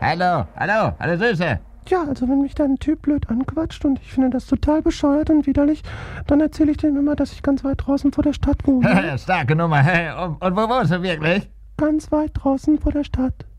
Hallo, Süße. Ja, also wenn mich da ein Typ blöd anquatscht und ich finde das total bescheuert und widerlich, dann erzähle ich dem immer, dass ich ganz weit draußen vor der Stadt wohne. Starke Nummer. Und wo wohnst du wirklich? Ganz weit draußen vor der Stadt.